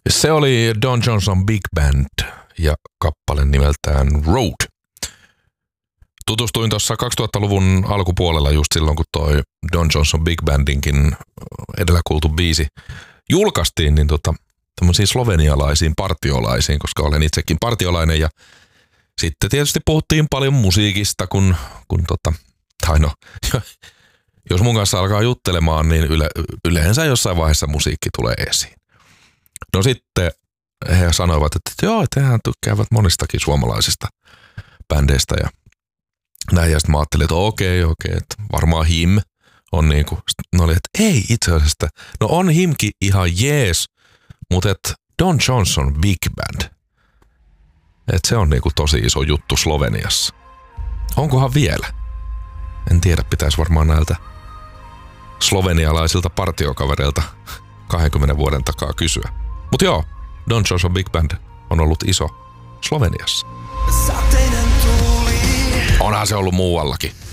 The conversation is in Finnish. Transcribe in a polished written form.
Se oli Don Johnson Big Band ja kappale nimeltään Road. Tutustuin tuossa 2000-luvun alkupuolella just silloin, kun toi Don Johnson Big Bandinkin edellä kuultu biisi julkaistiin, niin tämmöisiin slovenialaisiin partiolaisiin, koska olen itsekin partiolainen ja sitten tietysti puhuttiin paljon musiikista, jos mun kanssa alkaa juttelemaan, niin yleensä jossain vaiheessa musiikki tulee esiin. No sitten he sanoivat, että joo, että hehän tykkäävät monistakin suomalaisista bändeistä ja näin. Ja sitten mä ajattelin, että okei, että varmaan Him on niinku, ne oli, että ei itse asiassa, no on Himkin ihan jees, mutta että Don Johnson Big Band, että se on niinku tosi iso juttu Sloveniassa. Onkohan vielä? En tiedä, pitäisi varmaan näiltä slovenialaisilta partiokavereilta 20 vuoden takaa kysyä. Mutta joo, Don Johnson Big Band on ollut iso Sloveniassa. Onhan se ollut muuallakin.